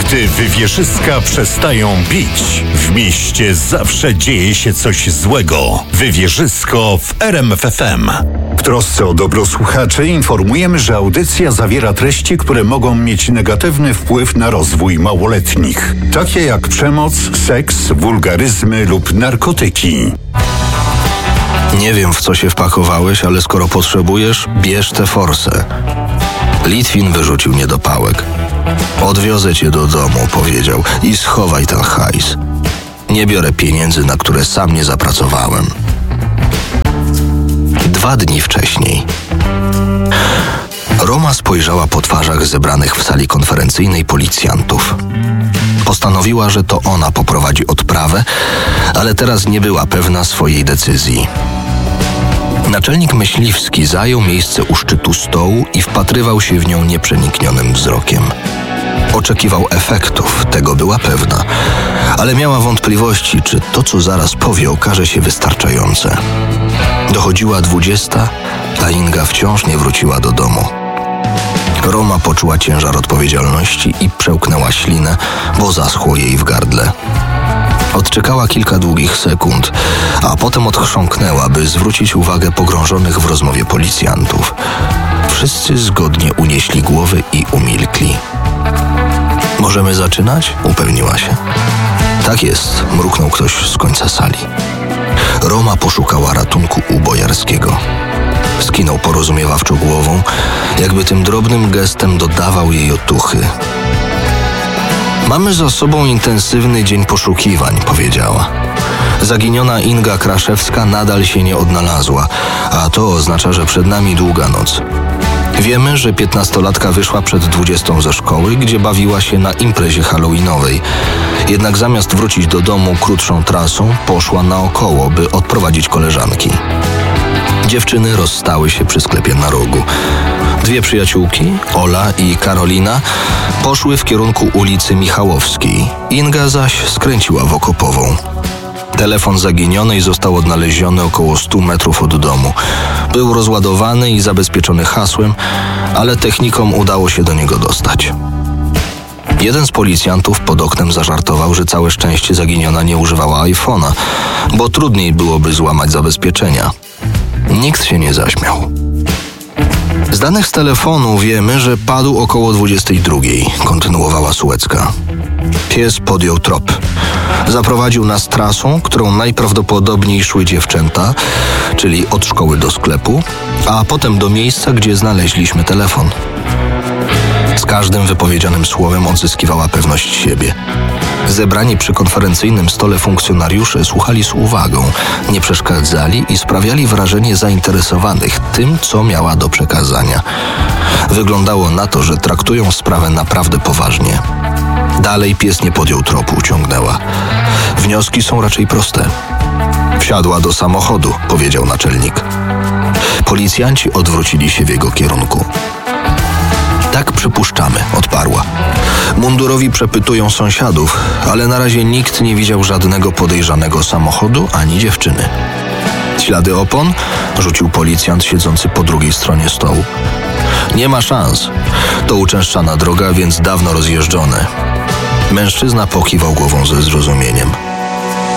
Gdy wywierzyska przestają bić, w mieście zawsze dzieje się coś złego. Wywierzysko w RMF FM. W trosce o dobro słuchaczy informujemy, że audycja zawiera treści, które mogą mieć negatywny wpływ na rozwój małoletnich. Takie jak przemoc, seks, wulgaryzmy lub narkotyki. Nie wiem, w co się wpakowałeś, ale skoro potrzebujesz, bierz tę forsę. Litwin wyrzucił niedopałek. Odwiozę cię do domu, powiedział, i schowaj ten hajs. Nie biorę pieniędzy, na które sam nie zapracowałem. 2 dni wcześniej. Roma spojrzała po twarzach zebranych w sali konferencyjnej policjantów. Postanowiła, że to ona poprowadzi odprawę, ale teraz nie była pewna swojej decyzji. Naczelnik myśliwski zajął miejsce u szczytu stołu i wpatrywał się w nią nieprzeniknionym wzrokiem. Oczekiwał efektów, tego była pewna, ale miała wątpliwości, czy to, co zaraz powie, okaże się wystarczające. Dochodziła 20, a Inga wciąż nie wróciła do domu. Roma poczuła ciężar odpowiedzialności i przełknęła ślinę, bo zaschło jej w gardle. Odczekała kilka długich sekund, a potem odchrząknęła, by zwrócić uwagę pogrążonych w rozmowie policjantów. Wszyscy zgodnie unieśli głowy i umilkli. Możemy zaczynać? Upewniła się. Tak jest, mruknął ktoś z końca sali. Roma poszukała ratunku u Bojarskiego. Skinął porozumiewawczo głową, jakby tym drobnym gestem dodawał jej otuchy. Mamy za sobą intensywny dzień poszukiwań, powiedziała. Zaginiona Inga Kraszewska nadal się nie odnalazła, a to oznacza, że przed nami długa noc. Wiemy, że 15-latka wyszła przed 20 ze szkoły, gdzie bawiła się na imprezie halloweenowej. Jednak zamiast wrócić do domu krótszą trasą, poszła naokoło, by odprowadzić koleżanki. Dziewczyny rozstały się przy sklepie na rogu. 2 przyjaciółki, Ola i Karolina, poszły w kierunku ulicy Michałowskiej. Inga zaś skręciła w Okopową. Telefon zaginionej został odnaleziony około 100 metrów od domu. Był rozładowany i zabezpieczony hasłem, ale technikom udało się do niego dostać. Jeden z policjantów pod oknem zażartował, że całe szczęście zaginiona nie używała iPhone'a, bo trudniej byłoby złamać zabezpieczenia. Nikt się nie zaśmiał. Z danych z telefonu wiemy, że padł około 22, kontynuowała Sułecka. Pies podjął trop. Zaprowadził nas trasą, którą najprawdopodobniej szły dziewczęta, czyli od szkoły do sklepu, a potem do miejsca, gdzie znaleźliśmy telefon. Z każdym wypowiedzianym słowem odzyskiwała pewność siebie. Zebrani przy konferencyjnym stole funkcjonariusze słuchali z uwagą, nie przeszkadzali i sprawiali wrażenie zainteresowanych tym, co miała do przekazania. Wyglądało na to, że traktują sprawę naprawdę poważnie. Dalej pies nie podjął tropu, ciągnęła. Wnioski są raczej proste. Wsiadła do samochodu, powiedział naczelnik. Policjanci odwrócili się w jego kierunku. Tak przypuszczamy, odparła. Mundurowi przepytują sąsiadów, ale na razie nikt nie widział żadnego podejrzanego samochodu ani dziewczyny. Ślady opon? Rzucił policjant siedzący po drugiej stronie stołu. Nie ma szans. To uczęszczana droga, więc dawno rozjeżdżone. Mężczyzna pokiwał głową ze zrozumieniem.